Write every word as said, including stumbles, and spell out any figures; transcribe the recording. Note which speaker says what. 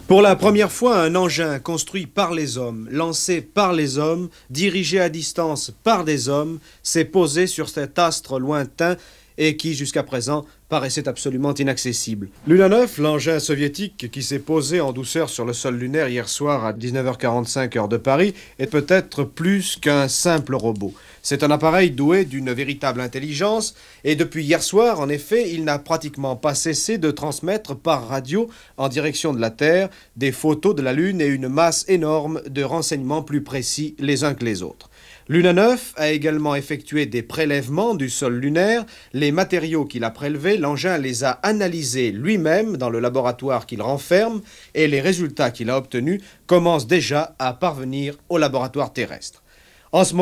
Speaker 1: Pour la première fois, un engin construit par les hommes, lancé par les hommes, dirigé à distance par des hommes, s'est posé sur cet astre lointain et qui, jusqu'à présent, paraissait absolument inaccessible. Luna neuf, l'engin soviétique qui s'est posé en douceur sur le sol lunaire hier soir à dix-neuf heures quarante-cinq heure de Paris, est peut-être plus qu'un simple robot. C'est un appareil doué d'une véritable intelligence et depuis hier soir, en effet, il n'a pratiquement pas cessé de transmettre par radio, en direction de la Terre, des photos de la Lune et une masse énorme de renseignements plus précis les uns que les autres. Luna neuf a également effectué des prélèvements du sol lunaire. Les matériaux qu'il a prélevés, l'engin les a analysés lui-même dans le laboratoire qu'il renferme et les résultats qu'il a obtenus commencent déjà à parvenir au laboratoire terrestre. En ce moment,